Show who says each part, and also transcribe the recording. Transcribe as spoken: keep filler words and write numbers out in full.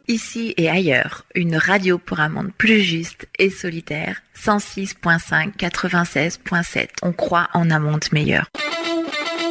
Speaker 1: Ici et ailleurs, une radio pour un monde plus juste et solitaire. cent six virgule cinq, quatre-vingt-seize virgule sept. On croit en un monde meilleur.